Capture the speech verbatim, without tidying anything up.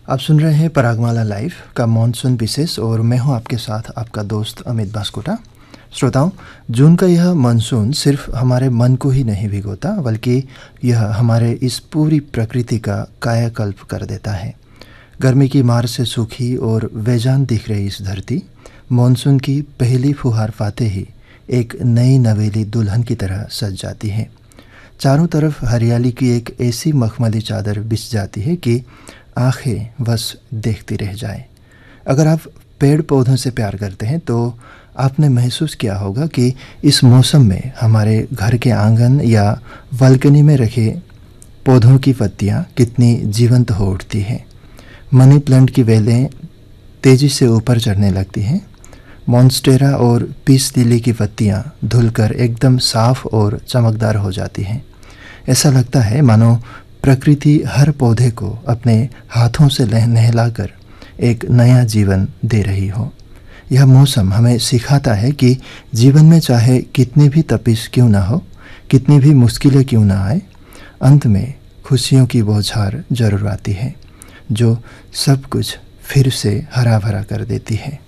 आप सुन रहे हैं परागमाला लाइव का मॉनसून विशेष और मैं हूं आपके साथ आपका दोस्त अमित बास्कोटा। श्रोताओं, जून का यह मानसून सिर्फ हमारे मन को ही नहीं भिगोता बल्कि यह हमारे इस पूरी प्रकृति का कायाकल्प कर देता है। गर्मी की मार से सूखी और बेजान दिख रही इस धरती मानसून की पहली फुहार पाते ही एक नई नवेली दुल्हन की तरह सज जाती है। चारों तरफ हरियाली की एक ऐसी मखमली चादर बिछ जाती है कि आंखें बस देखती रह जाए। अगर आप पेड़ पौधों से प्यार करते हैं तो आपने महसूस किया होगा कि इस मौसम में हमारे घर के आंगन या बालकनी में रखे पौधों की पत्तियां कितनी जीवंत हो उठती हैं। मनी प्लांट की बेलें तेज़ी से ऊपर चढ़ने लगती हैं। मॉन्स्टेरा और पीस लिली की पत्तियां धुलकर एकदम साफ और चमकदार हो जाती हैं। ऐसा लगता है मानो प्रकृति हर पौधे को अपने हाथों से नहलाकर एक नया जीवन दे रही हो। यह मौसम हमें सिखाता है कि जीवन में चाहे कितनी भी तपिश क्यों ना हो, कितनी भी मुश्किलें क्यों ना आए, अंत में खुशियों की बौछार जरूर आती है जो सब कुछ फिर से हरा भरा कर देती है।